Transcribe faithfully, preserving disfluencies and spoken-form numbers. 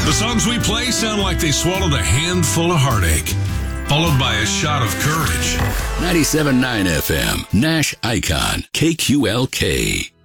The songs we play sound like they swallowed a handful of heartache, followed by a shot of courage. ninety-seven point nine F M, Nash Icon, K Q L K.